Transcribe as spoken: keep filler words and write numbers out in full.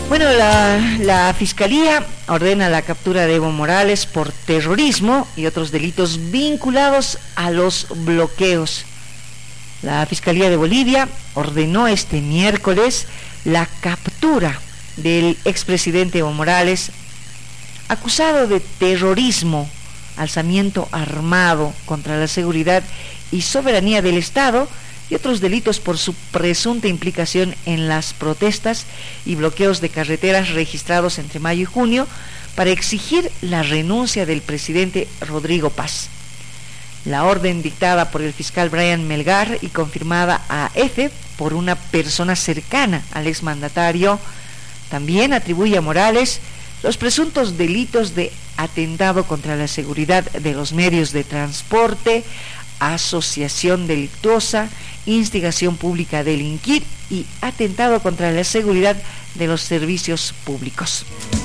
Bueno, la, la Fiscalía ordena la captura de Evo Morales por terrorismo y otros delitos vinculados a los bloqueos. La Fiscalía de Bolivia ordenó este miércoles la captura del expresidente Evo Morales, acusado de terrorismo, alzamiento armado contra la seguridad y soberanía del Estado y otros delitos por su presunta implicación en las protestas y bloqueos de carreteras registrados entre mayo y junio para exigir la renuncia del presidente Rodrigo Paz. La orden dictada por el fiscal Brian Melgar y confirmada a EFE por una persona cercana al exmandatario también atribuye a Morales los presuntos delitos de atentado contra la seguridad de los medios de transporte, asociación delictuosa, instigación pública a delinquir y atentado contra la seguridad de los servicios públicos.